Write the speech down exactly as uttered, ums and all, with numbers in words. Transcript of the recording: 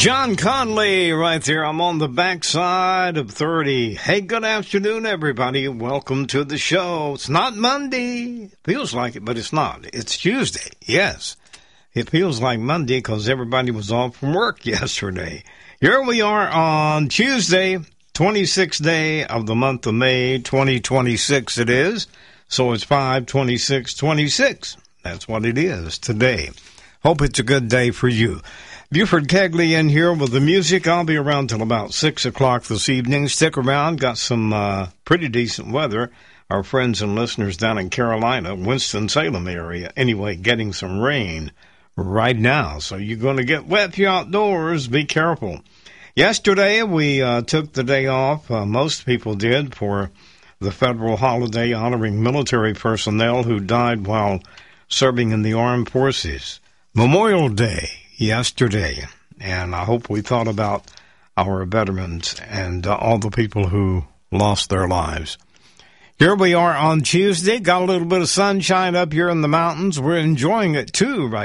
John Conley right there. I'm on the backside of thirty. Hey, good afternoon, everybody. Welcome to the show. It's not Monday. Feels like it, but it's not. It's Tuesday. Yes. It feels like Monday because everybody was off from work yesterday. Here we are on Tuesday, twenty-sixth day of the month of May, twenty twenty-six it is. So it's five twenty-six twenty-six. That's what it is today. Hope it's a good day for you. Buford Kegley in here with the music. I'll be around till about six o'clock this evening. Stick around. Got some uh, pretty decent weather. Our friends and listeners down in Carolina, Winston-Salem area, anyway, getting some rain right now. So you're going to get wet if you're outdoors. Be careful. Yesterday, we uh, took the day off. Uh, most people did for the federal holiday honoring military personnel who died while serving in the armed forces. Memorial Day yesterday, and I hope we thought about our veterans and uh, all the people who lost their lives. Here we are on Tuesday. Got a little bit of sunshine up here in the mountains. We're enjoying it, too, right